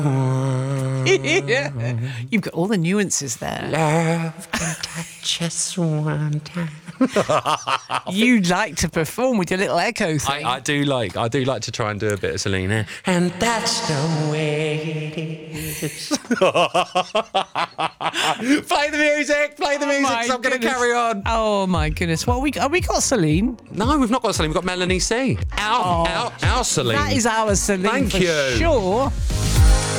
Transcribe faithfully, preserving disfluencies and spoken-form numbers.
You've got all the nuances there. Love can touch us one time. You'd like to perform with your little echo thing. I, I do like I do like to try and do a bit of Celine here. And that's the way it is. Play the music, play the Oh music, my 'cause I'm going to goodness. carry on. Oh my goodness! What we have we got, Celine? No, we've not got Celine, we've got Melanie C. Our, Oh, our, our Celine. That is our Celine Thank for you. sure.